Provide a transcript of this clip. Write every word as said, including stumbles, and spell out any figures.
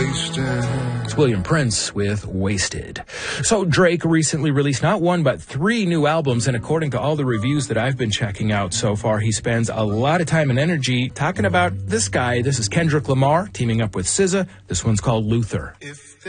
It's William Prince with Wasted. So Drake recently released not one, but three new albums. And according to all the reviews that I've been checking out so far, he spends a lot of time and energy talking about this guy. This is Kendrick Lamar teaming up with S Z A. This one's called Luther. If